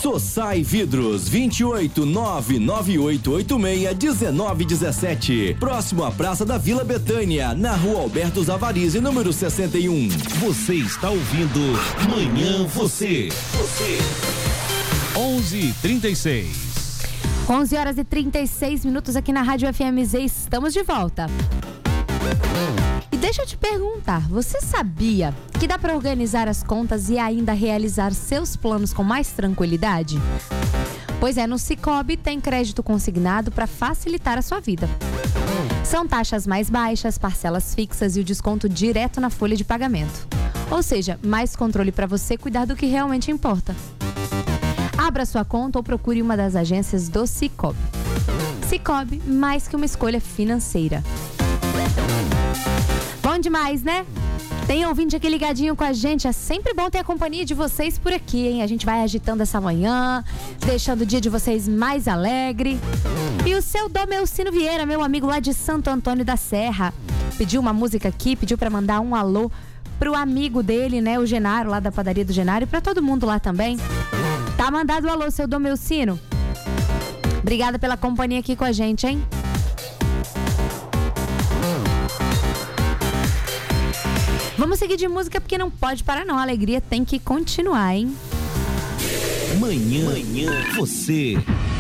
Sossai Vidros, 28998861917. Próximo à Praça da Vila Betânia, na Rua Alberto Zavarizi, número 61. Você está ouvindo Manhã Você. 11h36. 11h36 aqui na Rádio FMZ, estamos de volta. E deixa eu te perguntar, você sabia que dá para organizar as contas e ainda realizar seus planos com mais tranquilidade? Pois é, no Sicoob tem crédito consignado para facilitar a sua vida. São taxas mais baixas, parcelas fixas e o desconto direto na folha de pagamento. Ou seja, mais controle para você cuidar do que realmente importa. Abra sua conta ou procure uma das agências do Sicoob. Sicoob, mais que uma escolha financeira. Bom demais, né? Tem ouvinte aqui ligadinho com a gente. É sempre bom ter a companhia de vocês por aqui, hein? A gente vai agitando essa manhã, deixando o dia de vocês mais alegre. E o seu Domelcino Vieira, meu amigo lá de Santo Antônio da Serra, pediu uma música aqui, pediu pra mandar um alô pro amigo dele, né? O Genaro, lá da padaria do Genaro, e pra todo mundo lá também. Tá mandado o alô, seu Domelcino. Obrigada pela companhia aqui com a gente, hein? Vamos seguir de música porque não pode parar não, a alegria tem que continuar, hein? Manhã Você.